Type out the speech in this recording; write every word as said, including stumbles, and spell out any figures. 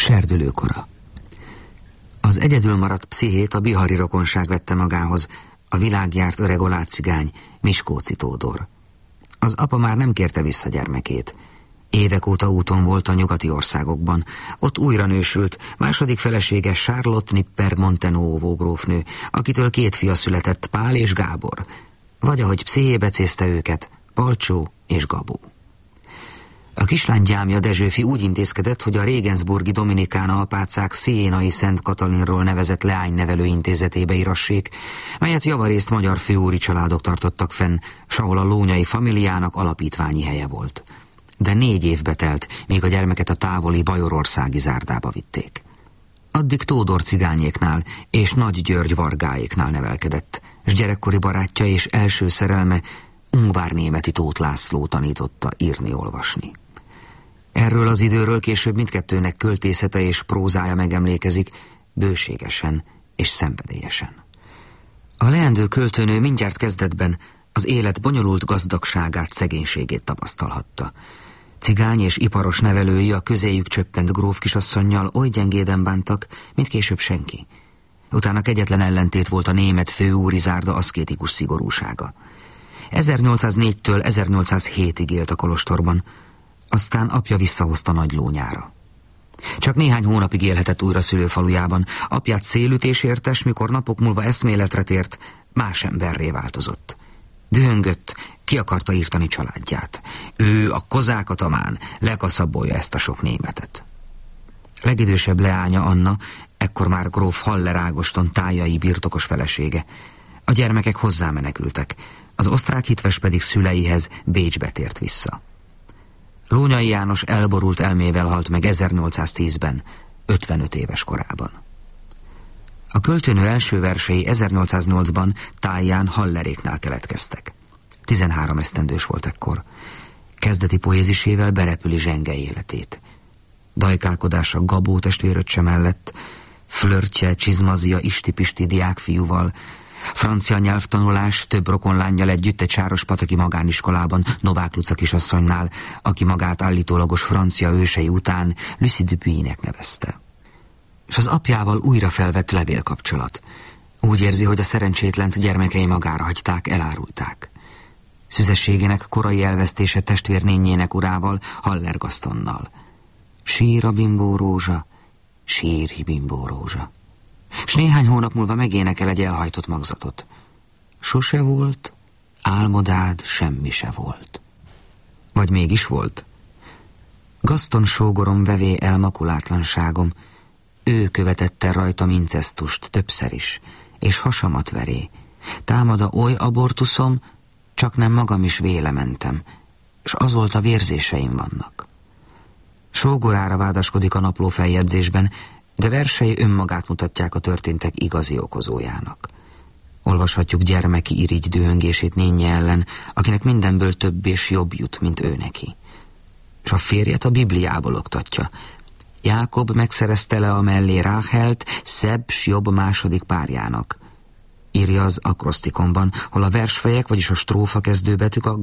Serdülőkora. Az egyedül maradt pszichét a bihari rokonság vette magához, a világjárt öreg olácigány, Miskolci Tódor. Az apa már nem kérte vissza gyermekét. Évek óta úton volt a nyugati országokban. Ott újra nősült, második felesége Charlotte Nipper Montenuovo grófnő, akitől két fia született, Pál és Gábor. Vagy ahogy psziché becézte őket, Palcsó és Gabó. A kislány gyámja Dezsőfi úgy intézkedett, hogy a Regensburgi Dominikána apácák Szénai Szent Katalinról nevezett leánynevelő intézetébe irassék, melyet javarészt magyar főúri családok tartottak fenn, s ahol a lónyai familiának alapítványi helye volt. De négy évbe telt, míg a gyermeket a távoli bajorországi zárdába vitték. Addig Tódor cigányéknál és Nagy György Vargáéknál nevelkedett, s gyerekkori barátja és első szerelme ungvárnémeti Tóth László tanította írni-olvasni. Erről az időről később mindkettőnek költészete és prózája megemlékezik, bőségesen és szenvedélyesen. A leendő költőnő mindjárt kezdetben az élet bonyolult gazdagságát, szegénységét tapasztalhatta. Cigány és iparos nevelői a közéjük csöppent gróf kisasszonnyal oly gyengéden bántak, mint később senki. Utána kegyetlen ellentét volt a német főúri zárda aszkétikus szigorúsága. ezernyolcszáznégytől ezernyolcszázhétig élt a kolostorban, aztán apja visszahozta Nagylónyára. Csak néhány hónapig élhetett újra szülőfalujában. Apját szélütés érte, s mikor napok múlva eszméletre tért, más emberré változott. Dühöngött, ki akarta írtani családját. Ő, a kozák atamán, lekaszabolja ezt a sok németet. Legidősebb leánya Anna, ekkor már gróf Haller Ágoston tájai birtokos felesége. A gyermekek hozzámenekültek, az osztrák hitves pedig szüleihez Bécsbe tért vissza. Lónyai János elborult elmével halt meg ezernyolcszáztízben, ötvenöt éves korában. A költőnő első versei ezernyolcszáznyolcban Táján Halleréknál keletkeztek. tizenhárom esztendős volt ekkor. Kezdeti poézisével berepüli zsenge életét. Dajkálkodása Gabó testvéröccse mellett, flörtje Csizmazia isti-pisti diákfiúval, francia nyelvtanulás több rokonlánnyal együtt egy sárospataki magániskolában Novák Luca kisasszonynál, aki magát állítólagos francia ősei után Lucie Dupuy-nek nevezte. És az apjával újra felvett levélkapcsolat. Úgy érzi, hogy a szerencsétlent gyermekei magára hagyták, elárulták. Szüzességének korai elvesztése testvérnényének urával, Haller Gasztonnal. Sír a bimbó rózsa, sírj bimbó rózsa. S néhány hónap múlva megénekel egy elhajtott magzatot. Sose volt, álmodád semmi se volt. Vagy mégis volt? Gaszton sógorom vevé el makulátlanságom, ő követette rajtam incesztust többször is, és hasamat veré. Támada oly abortuszom, csak nem magam is vélementem, s azóta vérzéseim vannak. Sógorára vádaskodik a napló feljegyzésben, de versei önmagát mutatják a történtek igazi okozójának. Olvashatjuk gyermeki irigy dühöngését nénje ellen, akinek mindenből több és jobb jut, mint ő neki. És a férjet a Bibliából oktatja. Jákob megszerezte le a mellé Ráhelt szebb s jobb második párjának. Írja az akrosztikonban, hol a versfejek, vagyis a strófa kezdőbetűk a